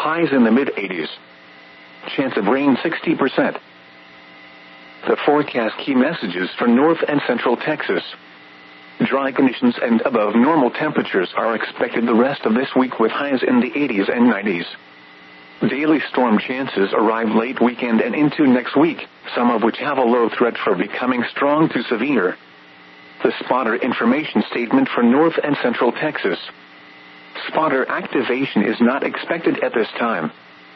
Highs in the mid-80s. Chance of rain 60%. The forecast key messages for North and Central Texas. Dry conditions and above normal temperatures are expected the rest of this week with highs in the 80s and 90s. Daily storm chances arrive late weekend and into next week, some of which have a low threat for becoming strong to severe. The spotter information statement for North and Central Texas. Spotter activation is not expected at this time.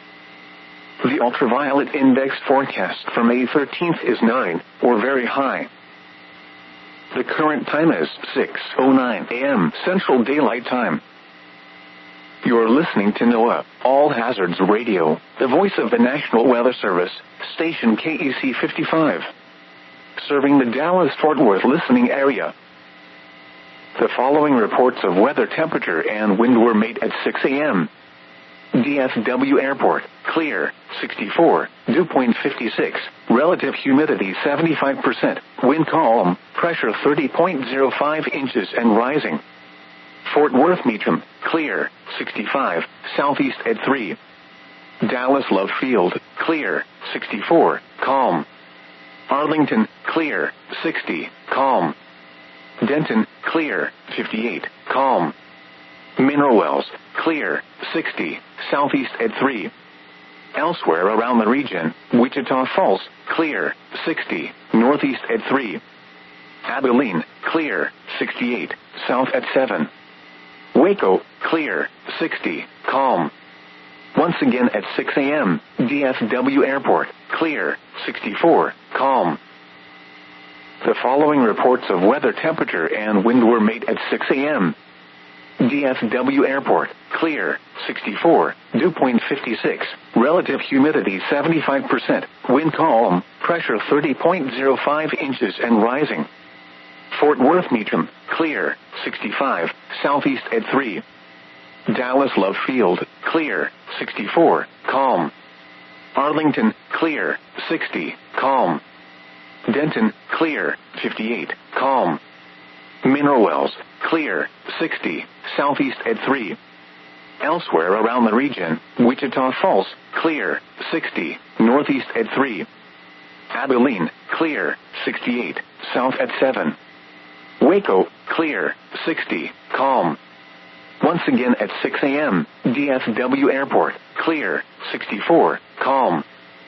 The ultraviolet index forecast for May 13th is 9, or very high. The current time is 6:09 a.m. Central Daylight Time. You're listening to NOAA All Hazards Radio, the voice of the National Weather Service, station KEC 55. Serving the Dallas-Fort Worth listening area. The following reports of weather, temperature, and wind were made at 6 a.m. DFW Airport, clear, 64, dew point 56, relative humidity 75%, wind calm, pressure 30.05 inches and rising. Fort Worth Meacham, clear, 65, southeast at 3. Dallas Love Field, clear, 64, calm. Arlington, clear, 60, calm. Denton, clear, 58, calm. Mineral Wells, clear, 60, southeast at 3. Elsewhere around the region, Wichita Falls, clear, 60, northeast at 3. Abilene, clear, 68, south at 7. Waco, clear, 60, calm. Once again at 6 a.m., DFW Airport, clear, 64, calm. The following reports of weather, temperature, and wind were made at 6 a.m. DFW Airport, clear, 64, dew point 56, relative humidity 75%, wind calm, pressure 30.05 inches and rising. Fort Worth Meacham, clear, 65, southeast at 3. Dallas Love Field, clear, 64, calm. Arlington, clear, 60, calm. Denton, clear, 58, calm. Mineral Wells, clear, 60, southeast at 3. Elsewhere around the region, Wichita Falls, clear, 60, northeast at 3. Abilene, clear, 68, south at 7. Waco, clear, 60, calm. Once again at 6 a.m., DFW Airport, clear, 64, calm.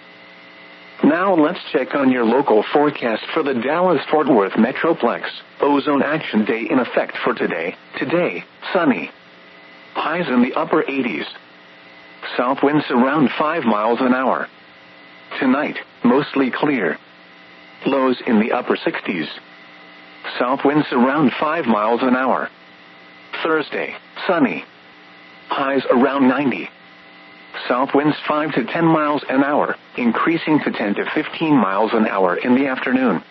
Now let's check on your local forecast for the Dallas-Fort Worth Metroplex. Ozone Action Day in effect for today. Today, sunny. Highs in the upper 80s. South winds around 5 miles an hour. Tonight, mostly clear. Lows in the upper 60s. South winds around 5 miles an hour. Thursday, sunny. Highs around 90. South winds 5 to 10 miles an hour, increasing to 10 to 15 miles an hour in the afternoon.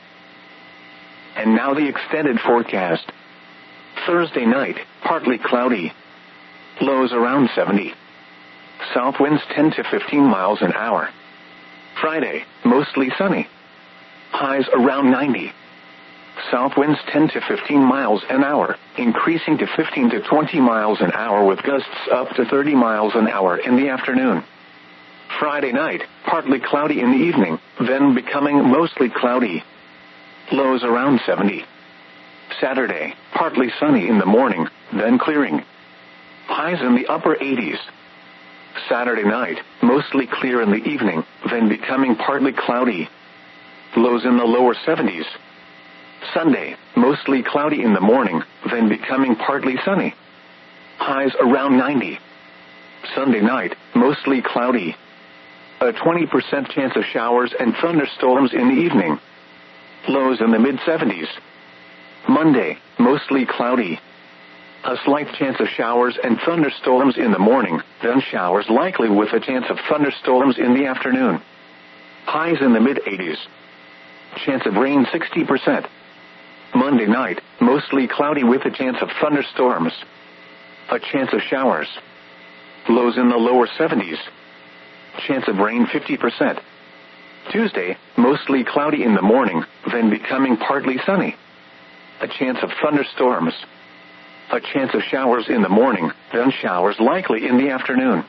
And now the extended forecast. Thursday night, partly cloudy. Lows around 70. South winds 10 to 15 miles an hour. Friday, mostly sunny. Highs around 90. South winds 10 to 15 miles an hour, increasing to 15 to 20 miles an hour with gusts up to 30 miles an hour in the afternoon. Friday night, partly cloudy in the evening, then becoming mostly cloudy. Lows around 70. Saturday, partly sunny in the morning, then clearing. Highs in the upper 80s. Saturday night, mostly clear in the evening, then becoming partly cloudy. Lows in the lower 70s. Sunday, mostly cloudy in the morning, then becoming partly sunny. Highs around 90. Sunday night, mostly cloudy. A 20% chance of showers and thunderstorms in the evening. Lows in the mid-70s. Monday, mostly cloudy. A slight chance of showers and thunderstorms in the morning, then showers likely with a chance of thunderstorms in the afternoon. Highs in the mid-80s. Chance of rain 60%. Monday night, mostly cloudy with a chance of thunderstorms. A chance of showers. Lows in the lower 70s. Chance of rain 50%. Tuesday, mostly cloudy in the morning, then becoming partly sunny. A chance of thunderstorms. A chance of showers in the morning, then showers likely in the afternoon.